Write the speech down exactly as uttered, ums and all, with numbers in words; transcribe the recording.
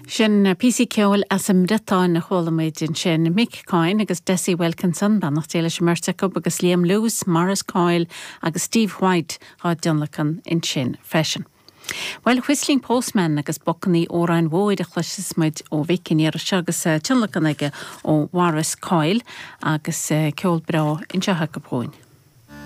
Sin P C ceol as am ritáin na cholaméidin sin Mick Coyne agus Desi Wilkinson ban nach téile Merteco agus Liam Lewis, Morris Coyle agus Steve White há Dunlacan in sin fashion. Well, Whistling Postman agus bocaní órain bhóid a chluisismuid ó bhicin ar agus Dunlacan aige ó Morris Coyle agus ceol bra in teatha go bhóin.